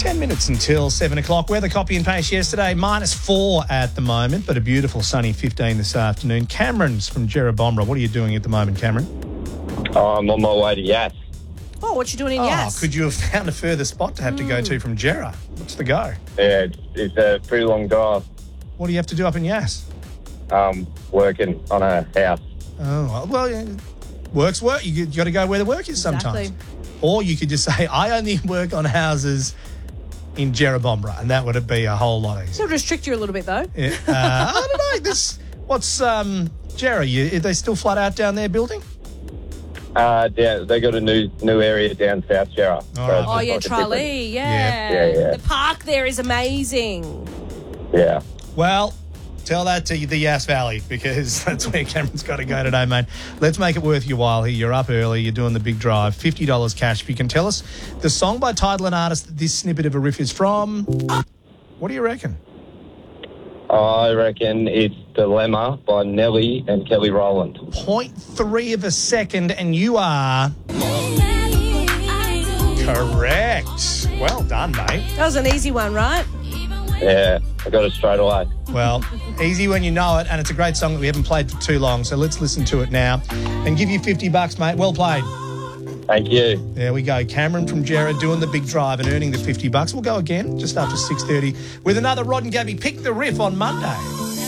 10 minutes until 7 o'clock. Weather copy and paste yesterday, -4 at the moment, but a beautiful sunny 15 this afternoon. Cameron's from Jerrabomberra. What are you doing at the moment, Cameron? I'm on my way to Yass. Oh, what you doing in Yass? Could you have found a further spot to have to go to from Jerra? What's the go? Yeah, it's a pretty long drive. What do you have to do up in Yass? Working on a house. Oh, well, yeah, work's work. You got to go where the work is sometimes. Exactly. Or you could just say, I only work on houses in Jerrabomberra, and that would be a whole lot easier. It'll restrict you a little bit, though. Yeah, I don't know. What's Jerra? Are they still flat out down there building? They got a new area down South Jarrah. All right. Oh, yeah, a Tralee, Yeah. The park there is amazing. Yeah. Well, tell that to the Yass Valley, because that's where Cameron's got to go today, mate. Let's make it worth your while here. You're up early. You're doing the big drive. $50 cash. If you can tell us the song by title and artist that this snippet of a riff is from, what do you reckon? I reckon it's Dilemma by Nelly and Kelly Rowland. 0.3 of a second, and you are correct. Well done, mate. That was an easy one, right? Yeah, I got it straight away. Well, easy when you know it, and it's a great song that we haven't played for too long, so let's listen to it now and give you $50, mate. Well played. Thank you. There we go. Cameron from Jerra doing the big drive and earning the $50. We'll go again just after 6:30 with another Rod and Gabby Pick the Riff on Monday.